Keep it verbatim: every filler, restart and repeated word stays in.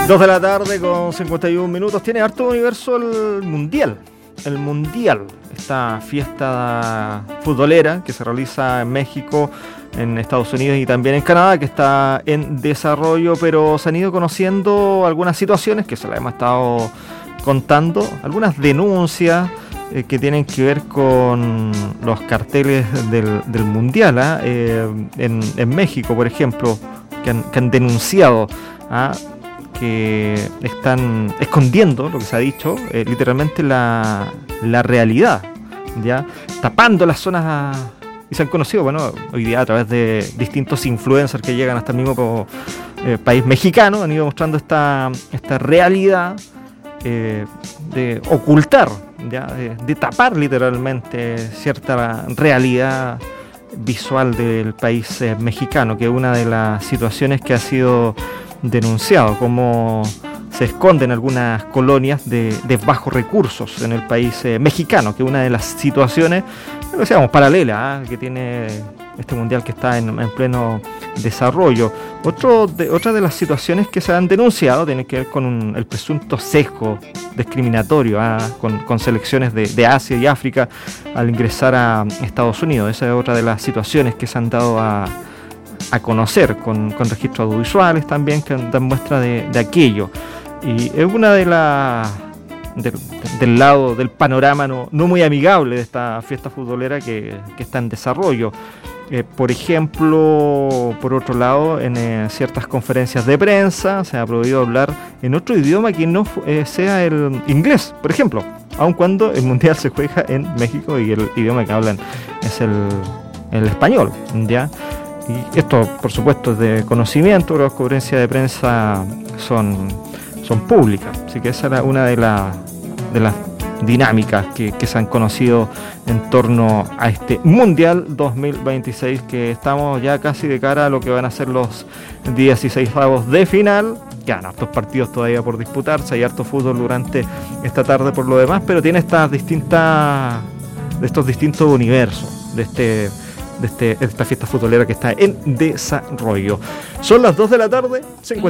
dos de la tarde con cincuenta y un minutos. Tiene harto universo el Mundial. El Mundial, esta fiesta futbolera que se realiza en México, en Estados Unidos y también en Canadá, que está en desarrollo, pero se han ido conociendo algunas situaciones que se las hemos estado contando, algunas denuncias eh, que tienen que ver con los carteles del, del Mundial, ¿eh? Eh, en, en México, por ejemplo, que han, que han denunciado ¿ah? que están escondiendo, lo que se ha dicho, eh, literalmente la, la realidad, ya tapando las zonas, y se han conocido, bueno, hoy día a través de distintos influencers que llegan hasta el mismo eh, país mexicano, han ido mostrando esta, esta realidad eh, de ocultar, ya de, de tapar literalmente cierta realidad visual del país eh, mexicano, que es una de las situaciones que ha sido denunciado, como se esconden algunas colonias de, de bajos recursos en el país eh, mexicano, que es una de las situaciones, decíamos, paralela ¿eh? que tiene este mundial que está en, en pleno desarrollo. Otro de, otra de las situaciones que se han denunciado tiene que ver con un, el presunto sesgo discriminatorio ¿eh? con, con selecciones de, de Asia y África al ingresar a Estados Unidos. Esa es otra de las situaciones que se han dado a a conocer con, con registros audiovisuales también que dan muestra de, de aquello, y es una de las de, de, del lado del panorama no, no muy amigable de esta fiesta futbolera que, que está en desarrollo. Eh, por ejemplo, por otro lado, en eh, ciertas conferencias de prensa se ha prohibido hablar en otro idioma que no eh, sea el inglés, por ejemplo, aun cuando el mundial se juega en México y el idioma que hablan es el, el español, ¿ya? Y esto, por supuesto, es de conocimiento, las conferencias de prensa son, son públicas. Así que esa era una de, la, de las dinámicas que, que se han conocido en torno a este Mundial dos mil veintiséis, que estamos ya casi de cara a lo que van a ser los dieciseisavos de final. Quedan hartos partidos todavía por disputarse, hay harto fútbol durante esta tarde por lo demás, pero tiene estas distintas, de estos distintos universos, de este... de este, esta fiesta futbolera que está en desarrollo. Son las dos de la tarde, cincuenta